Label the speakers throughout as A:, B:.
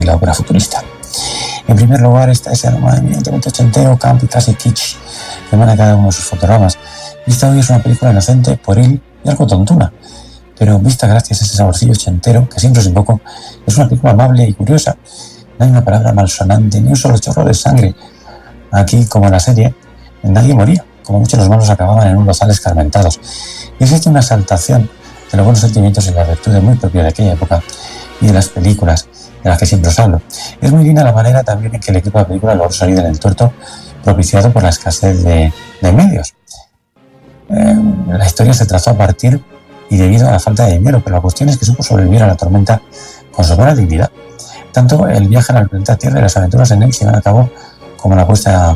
A: la ópera futurista. En primer lugar está ese aroma eminentemente ochentero, camp y casi kitsch que emana cada uno de sus fotogramas. Vista hoy es una película inocente, pueril y algo tontuna, pero vista gracias a ese saborcillo ochentero, que siempre es un poco, es una película amable y curiosa. No hay una palabra malsonante, ni un solo chorro de sangre. Aquí, como en la serie, nadie moría, como muchos de los malos acababan en un lozal escarmentados. Y existe una exaltación de los buenos sentimientos y las virtudes muy propias de aquella época y de las películas de las que siempre os hablo. Es muy linda la manera también en que el equipo de la película logró salir del entuerto propiciado por la escasez de medios. La historia se trazó a partir y debido a la falta de dinero, pero la cuestión es que supo sobrevivir a la tormenta con sobrada dignidad. Tanto el viaje al planeta Tierra y las aventuras en él se llevan a cabo como la puesta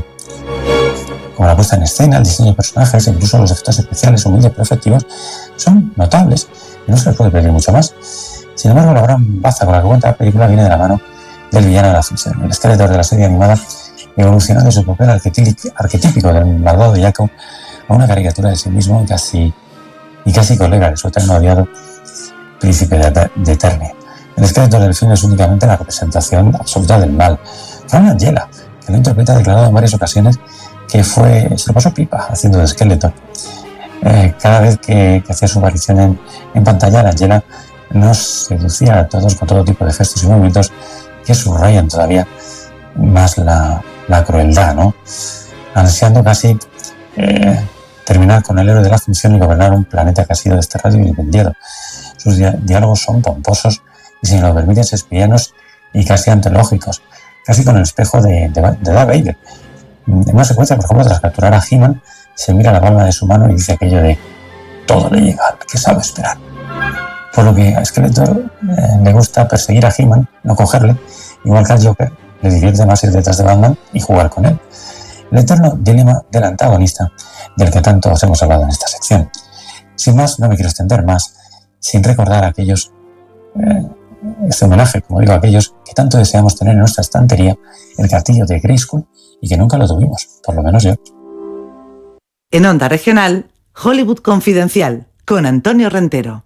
A: en escena, el diseño de personajes e incluso los efectos especiales humildes pero efectivos son notables y no se les puede pedir mucho más. Sin embargo, la gran baza con la que cuenta la película viene de la mano del villano de la ficción. El esqueleto de la serie animada evoluciona de su papel arquetípico del malvado de Jacob a una caricatura de sí mismo y casi colega de su eterno odiado príncipe de Eternia. El esqueleto del film es únicamente la representación absoluta del mal. Frank Langella, que lo interpreta, ha declarado en varias ocasiones que se lo pasó pipa haciendo de esqueleto. Cada vez que hacía su aparición en pantalla, Langella nos seducía a todos con todo tipo de gestos y movimientos que subrayan todavía más la crueldad, ¿no? Ansiando casi terminar con el héroe de la función y gobernar un planeta que ha sido desterrado y vilipendiado. Sus diálogos son pomposos y, si me lo permiten, shakespearianos y casi antológicos, casi con el espejo de Darth Vader. En una secuencia, por ejemplo, tras capturar a He-Man, se mira la palma de su mano y dice aquello de todo le llega al que sabe esperar. Por lo que a Skeletor le gusta perseguir a He-Man, no cogerle, igual que al Joker le divierte más ir detrás de Batman y jugar con él. El eterno dilema del antagonista, del que tanto os hemos hablado en esta sección. Sin más, no me quiero extender más, sin recordar a aquellos, este homenaje, como digo, a aquellos que tanto deseamos tener en nuestra estantería, el castillo de Grayskull, y que nunca lo tuvimos, por lo menos yo.
B: En Onda Regional, Hollywood Confidencial, con Antonio Rentero.